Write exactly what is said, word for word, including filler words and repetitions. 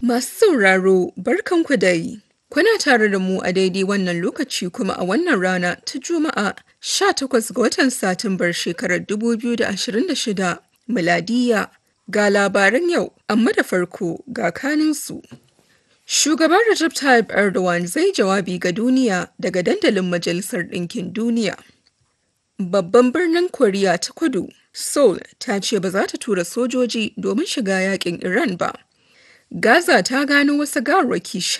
Masu sauraro, barkanku dai. Kuna tare da mu a daidai wannan lokaci kuma a wannan rana ta Juma'a sha takwas ga watan Satumbar shekarar dubu biyu da ashirin da shida miladiya. Ga labaran yau, amma da farko ga kaninsu. Shugaban Recep Tayyip Erdogan zai jawabi ga duniya daga dandalin Majalisar Ɗinkin Duniya. Babban birnin Koriya ta Kudu, Seoul, ta ce ba za ta tura sojoji domin shiga yakin Iran ba. Gaza ta gano wasu gawarwaki